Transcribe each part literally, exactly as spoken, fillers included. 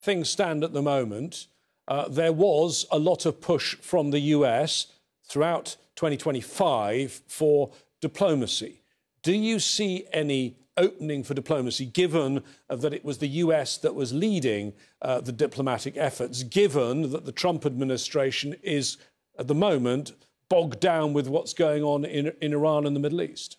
things stand at the moment, uh, there was a lot of push from the U S throughout twenty twenty-five for diplomacy. Do you see any opening for diplomacy, given uh, that it was the U S that was leading uh, the diplomatic efforts, given that the Trump administration is, at the moment, bogged down with what's going on in, in Iran and the Middle East?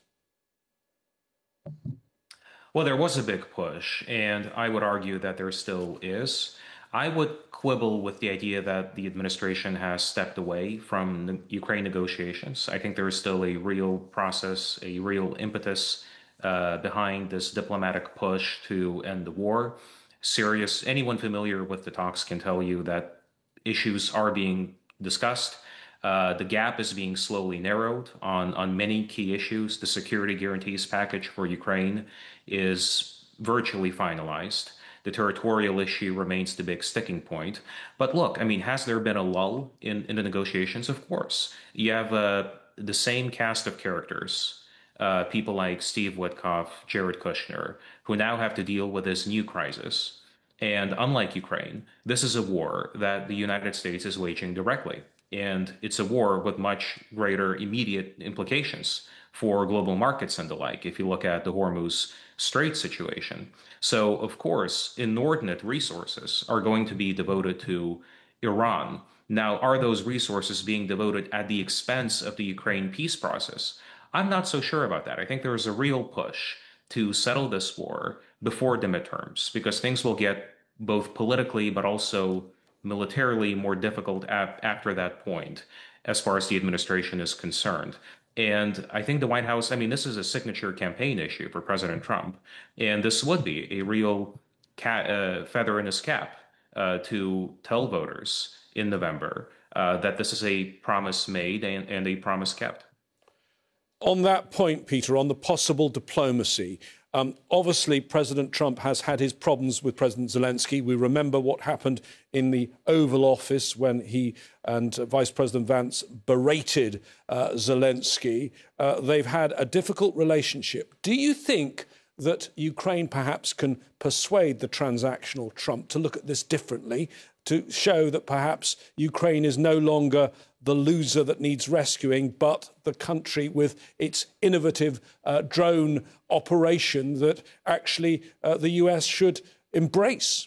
Well, there was a big push, and I would argue that there still is. I would quibble with the idea that the administration has stepped away from the Ukraine negotiations. I think there is still a real process, a real impetus uh, behind this diplomatic push to end the war. Serious, anyone familiar with the talks can tell you that issues are being discussed. Uh, the gap is being slowly narrowed on, on many key issues. The security guarantees package for Ukraine is virtually finalized. The territorial issue remains the big sticking point. But look, I mean, has there been a lull in, in the negotiations? Of course. You have uh, the same cast of characters, uh, people like Steve Witkoff, Jared Kushner, who now have to deal with this new crisis. And unlike Ukraine, this is a war that the United States is waging directly. And it's a war with much greater immediate implications for global markets and the like, if you look at the Hormuz Strait situation. So, of course, inordinate resources are going to be devoted to Iran. Now, are those resources being devoted at the expense of the Ukraine peace process? I'm not so sure about that. I think there is a real push to settle this war before the midterms, because things will get both politically but also militarily more difficult ap- after that point, as far as the administration is concerned. And I think the White House, I mean, this is a signature campaign issue for President Trump, and this would be a real cat, uh, feather in his cap uh, to tell voters in November uh, that this is a promise made and, and a promise kept. On that point, Peter, on the possible diplomacy, Um, obviously, President Trump has had his problems with President Zelensky. We remember what happened in the Oval Office when he and uh, Vice President Vance berated uh, Zelensky. Uh, they've had a difficult relationship. Do you think that Ukraine perhaps can persuade the transactional Trump to look at this differently, to show that perhaps Ukraine is no longer the loser that needs rescuing, but the country with its innovative uh, drone operation that actually uh, the U S should embrace?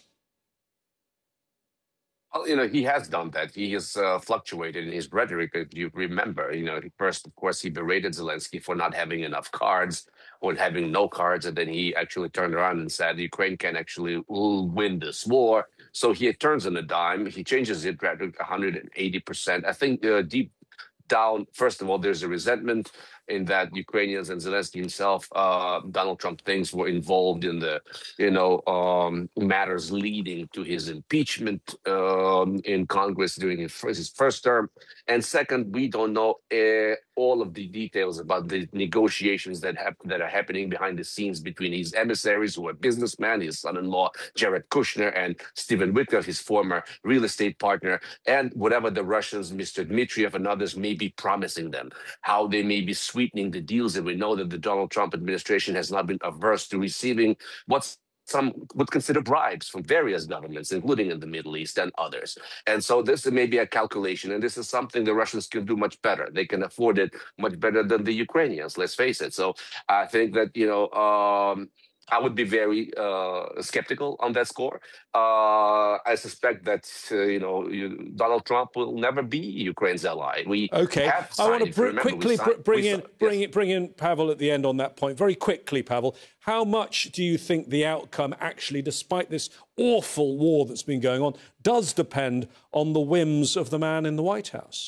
Well, you know, he has done that. He has uh, fluctuated in his rhetoric. If you remember, you know, first, of course, he berated Zelensky for not having enough cards or having no cards. And then he actually turned around and said Ukraine can actually win this war. So he turns on a dime. He changes it rhetoric one hundred eighty percent. I think uh, deep down, first of all, there's a resentment in that Ukrainians and Zelensky himself, uh, Donald Trump thinks, were involved in the, you know, um, matters leading to his impeachment um, in Congress during his first, his first term. And second, we don't know uh, all of the details about the negotiations that hap- that are happening behind the scenes between his emissaries, who are businessmen, his son-in-law, Jared Kushner, and Stephen Witkoff, his former real estate partner, and whatever the Russians, Mister Dmitriev and others, may be promising them, how they may be sweetening the deals. And we know that the Donald Trump administration has not been averse to receiving what's some would consider bribes from various governments, including in the Middle East and others. And so this may be a calculation, and this is something the Russians can do much better. They can afford it much better than the Ukrainians, let's face it. So I think that, you know, um, I would be very uh, skeptical on that score. Uh, I suspect that, uh, you know, you, Donald Trump will never be Ukraine's ally. We okay. have signed, I want to br- remember, quickly signed, br- bring, in, signed, bring, yes. in, bring in Pavel at the end on that point. Very quickly, Pavel, how much do you think the outcome actually, despite this awful war that's been going on, does depend on the whims of the man in the White House?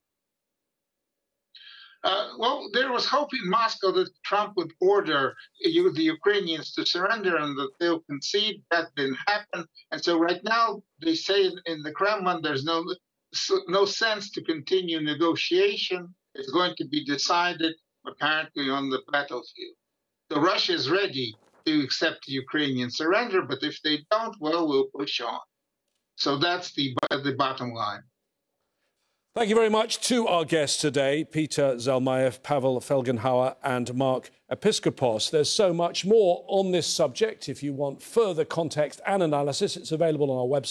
Uh, well, there was hope in Moscow that Trump would order you, the Ukrainians to surrender and that they'll concede. That didn't happen. And so right now, they say in the Kremlin, there's no, no sense to continue negotiation. It's going to be decided, apparently, on the battlefield. So Russia is ready to accept the Ukrainian surrender, but if they don't, well, we'll push on. So that's the, the bottom line. Thank you very much to our guests today, Peter Zalmayev, Pavel Felgenhauer and Mark Episkopos. There's so much more on this subject. If you want further context and analysis, it's available on our website.